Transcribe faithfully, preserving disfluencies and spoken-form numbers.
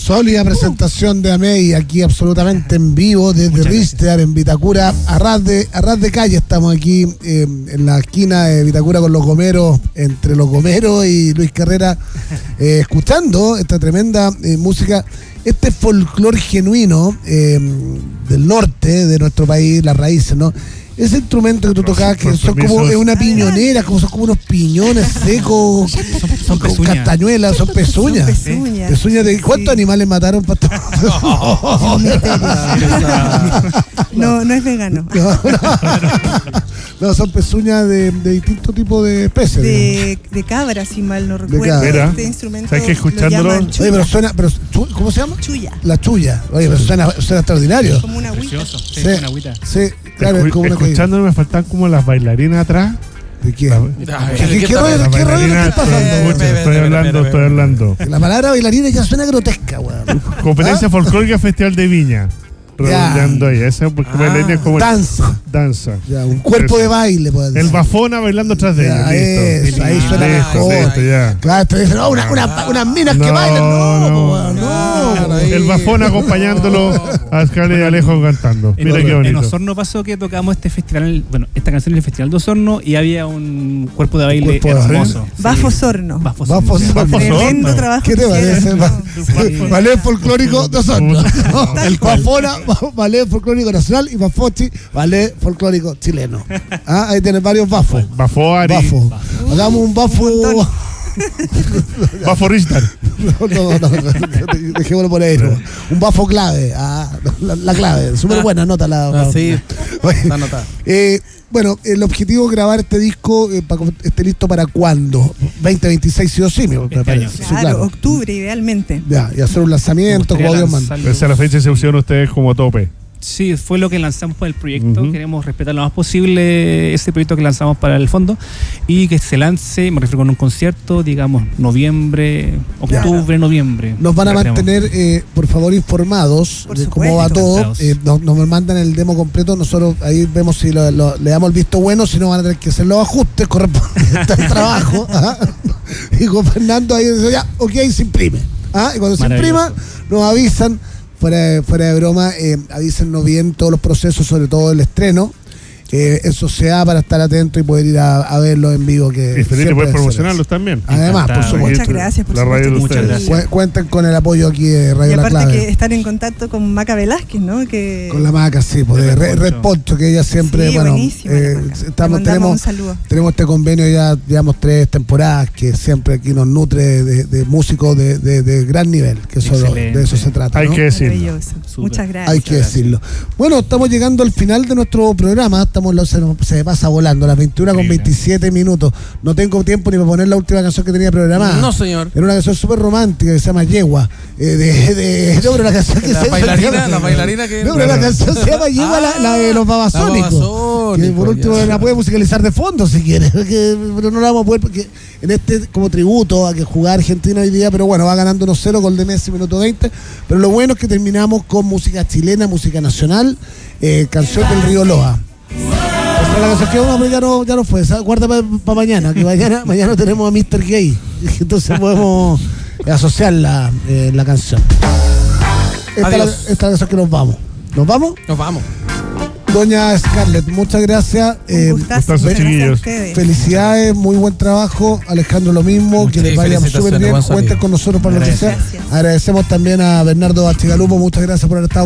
Sólida presentación de Amey aquí absolutamente en vivo desde Rister en Vitacura, a ras de, a ras de calle. Estamos aquí eh, en la esquina de Vitacura con los gomeros, entre los gomeros y Luis Carrera, eh, escuchando esta tremenda eh, música, este folclore genuino eh, del norte de nuestro país, las raíces, ¿no? Ese instrumento que tú tocabas, que son como una piñonera, como son como unos piñones secos, son, son con pezuñas. castañuelas, son pezuñas. Son pezuñas. Pezuñas de, ¿cuántos Sí. animales mataron para esto? No, no es vegano. No, no. No, son pezuñas de, de distintos tipos de especies. De, de cabra, si mal no recuerdo. cabra. Mira, Este instrumento ¿sabes que escuchándolo? lo llaman Oye, chulla. pero suena, pero, chu- ¿cómo se llama? Chulla. La chulla. Oye, pero suena, suena extraordinario. Como una agüita. Precioso. Sí, Sí. una agüita. Sí, claro, es Escu- como una escuchándolo me faltan como las bailarinas atrás. ¿De qué? La- ¿Qué, qué rollo, Las qué rollo le bailarinas, está pasando? escucha, estoy hablando, estoy hablando. La palabra bailarina ya suena grotesca, weón. Competencia folclórica Festival de Viña. Ya. Redondeando ahí. Esa porque Ah. bailarina es como Danza. danza. Ya, un cuerpo Eso. de baile, puede El decir. bafona bailando atrás de Ya, ellos. Listo. eso, ahí suena Listo, mejor. listo, ya. Claro, te dicen, no, una, una, unas minas que No, bailan, no, no. weón, no. Claro, ahí. El bafón acompañándolo a Scarlett y Alejo cantando. En, Mira qué en bonito. Osorno pasó que tocamos este festival, bueno, esta canción en el Festival de Osorno y había un cuerpo de baile cuerpo de baile. hermoso. Sí. Bafo Sorno. Bafo Bafo Sorno. Sorno. Tremendo trabajo. ¿Qué te que parece? hicieron, Va- ¿no? Ballet folclórico de Osorno. Tal El cual. Bafona, ballet folclórico nacional, y Bafochi, ballet folclórico chileno. Ah, ahí tienes varios bafos. Bafo Ari. Bafo. Hagamos un bafo. Un montón. Bafo Ristar. No, no, no, no, dejémoslo por ahí. ¿no? Un bafo clave. Ah, la, la clave. Súper buena nota la. Ah, sí. Oye, Está anotada. eh, bueno, el objetivo es grabar este disco eh, para que esté listo para cuándo? veinte veintiséis sí o sí, me Este parece. año. Sí, Claro, claro. octubre idealmente. Ya, y hacer un lanzamiento, Me como gustaría Dios manda. lanzarlo. Esa es la fecha y se pusieron ustedes como tope. Sí, fue lo que lanzamos para el proyecto. Ujú. Queremos respetar lo más posible ese proyecto que lanzamos para el fondo y que se lance, me refiero con un concierto, digamos, noviembre, octubre, noviembre. Nos van a Ya tenemos. mantener, eh, por favor, informados Por de cómo va supuesto. todo. Claro. Eh, nos, nos mandan el demo completo. Nosotros ahí vemos si lo- lo- le damos el visto bueno, si no van a tener que hacer los ajustes correspondientes al trabajo. Ajá. Y con Fernando ahí dice, ya, ok, se imprime. ¿Ah? Y cuando se imprima, Maravilloso. nos avisan, fuera de, fuera de broma, eh, avísennos bien todos los procesos, sobre todo el estreno. Eh, en sociedad para estar atentos y poder ir a, a verlo en vivo. Que Y feliz de siempre poder es promocionarlos también. Además, por Encantado. supuesto. Muchas gracias, por La supuesto. radio de Muchas ustedes. gracias. Cu- Cuentan con el apoyo aquí de Radio Y La aparte Clave. que estar en contacto con Maca Velázquez, ¿no? Que Con la Maca, sí, pues de De Red, Red Red Poncho. Poncho, que ella siempre, Sí, bueno, buenísima eh, la Maca. Le estamos, mandamos tenemos, un saludo. tenemos este convenio ya, llevamos tres temporadas, que siempre aquí nos nutre de, de músicos de, de, de gran nivel, que eso, Excelente. de eso se trata, Hay ¿no? que decirlo. Maravilloso. Súper. Muchas gracias. Hay que decirlo. Bueno, estamos llegando al final de nuestro programa. Estamos, se, nos- se me pasa volando, las veintiuna con Increíble. veintisiete minutos. No tengo tiempo ni para poner la última canción que tenía programada. No, señor. Era una canción súper romántica que se llama Yegua. Eh, de, de, no, pero la canción que La se bailarina, la bailarina que. No, pero la canción se llama Yegua, la, la de los babasónicos. Que por último ya. la puede musicalizar de fondo si quiere, porque- pero no la vamos a poder porque en este como tributo a que jugaba Argentina hoy día, pero bueno, va ganando uno cero, gol de Messi, minuto veinte. Pero lo bueno es que terminamos con música chilena, música nacional, eh, canción del Río Loa. Esa es la canción que vamos, pero ya no, ya no fue, esa- guarda para mañana, que mañana, mañana tenemos a mister Gay, entonces podemos asociar la, eh, la canción. Esta es la, Adiós. esta es la canción que nos vamos. ¿Nos vamos? Nos vamos. Doña Scarlett, muchas gracias. Un Eh, gustazo. gustazo, Muchas gracias a chiquillos. ustedes. Felicidades, muy buen trabajo. Alejandro, lo mismo, Muchas que les vaya súper felicitaciones, bien. buen sonido. Cuenten con nosotros para lo que sea. Gracias. Agradecemos también a Bernardo Bastigalupo, muchas gracias por haber estado